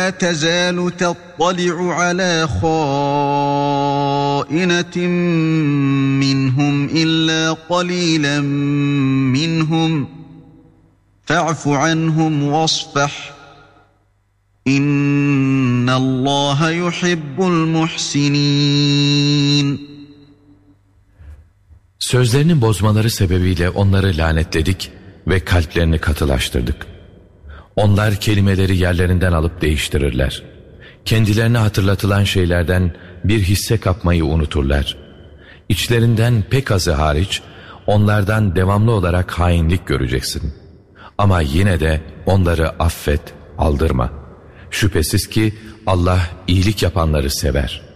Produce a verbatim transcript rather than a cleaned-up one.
تزال تطلع على خائنة منهم إلا قليلا منهم فاعف عنهم واصفح إن الله يحب المحسنين. Sözlerini bozmaları sebebiyle onları lanetledik ve kalplerini katılaştırdık. Onlar kelimeleri yerlerinden alıp değiştirirler. Kendilerine hatırlatılan şeylerden bir hisse kapmayı unuturlar. İçlerinden pek azı hariç onlardan devamlı olarak hainlik göreceksin. Ama yine de onları affet, aldırma. Şüphesiz ki Allah iyilik yapanları sever.